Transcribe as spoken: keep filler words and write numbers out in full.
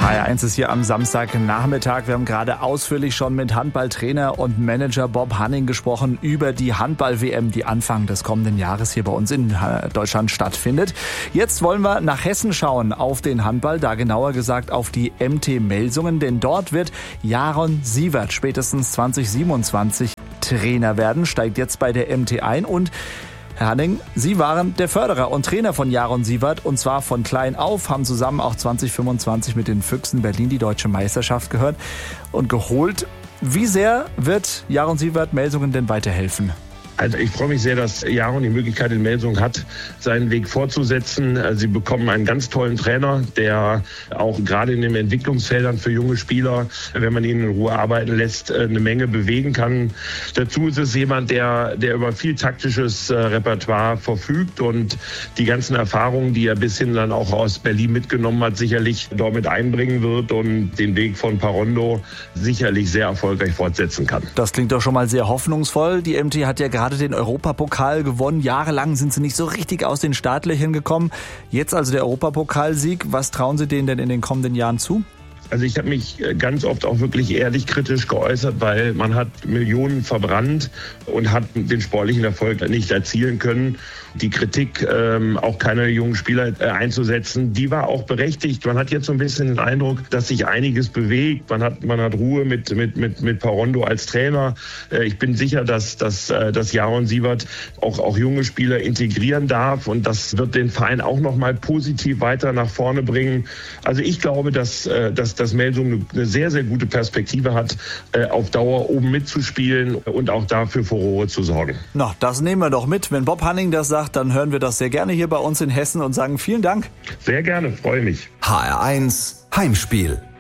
H R eins ist hier am Samstagnachmittag. Wir haben gerade ausführlich schon mit Handballtrainer und Manager Bob Hanning gesprochen über die Handball-W M, die Anfang des kommenden Jahres hier bei uns in Deutschland stattfindet. Jetzt wollen wir nach Hessen schauen auf den Handball, da genauer gesagt auf die M T Melsungen, denn dort wird Jaron Siewert spätestens zwanzig siebenundzwanzig Trainer werden, steigt jetzt bei der M T ein. Und Herr Hanning, Sie waren der Förderer und Trainer von Jaron Siewert, und zwar von klein auf, haben zusammen auch zwanzig fünfundzwanzig mit den Füchsen Berlin die deutsche Meisterschaft gehört und geholt. Wie sehr wird Jaron Siewert Melsungen denn weiterhelfen? Also ich freue mich sehr, dass Jaron die Möglichkeit in Melsungen hat, seinen Weg fortzusetzen. Sie bekommen einen ganz tollen Trainer, der auch gerade in den Entwicklungsfeldern für junge Spieler, wenn man ihn in Ruhe arbeiten lässt, eine Menge bewegen kann. Dazu ist es jemand, der, der über viel taktisches Repertoire verfügt und die ganzen Erfahrungen, die er bis hin dann auch aus Berlin mitgenommen hat, sicherlich dort mit einbringen wird und den Weg von Parondo sicherlich sehr erfolgreich fortsetzen kann. Das klingt doch schon mal sehr hoffnungsvoll. Die M T hat ja gerade gerade den Europapokal gewonnen. Jahrelang sind sie nicht so richtig aus den Startlöchern gekommen. Jetzt also der Europapokalsieg. Was trauen Sie denen denn in den kommenden Jahren zu? Also ich habe mich ganz oft auch wirklich ehrlich kritisch geäußert, weil man hat Millionen verbrannt und hat den sportlichen Erfolg nicht erzielen können. Die Kritik, ähm, auch keine jungen Spieler äh, einzusetzen, die war auch berechtigt. Man hat jetzt so ein bisschen den Eindruck, dass sich einiges bewegt. Man hat, man hat Ruhe mit, mit, mit, mit Parondo als Trainer. Äh, ich bin sicher, dass, dass, äh, dass Jaron Siewert auch, auch junge Spieler integrieren darf, und das wird den Verein auch nochmal positiv weiter nach vorne bringen. Also ich glaube, dass, äh, dass, dass Melsungen eine sehr, sehr gute Perspektive hat, äh, auf Dauer oben mitzuspielen und auch dafür Furore zu sorgen. Na, das nehmen wir doch mit. Wenn Bob Hanning das sagt, dann hören wir das sehr gerne hier bei uns in Hessen und sagen vielen Dank. Sehr gerne, freue mich. H R eins Heimspiel.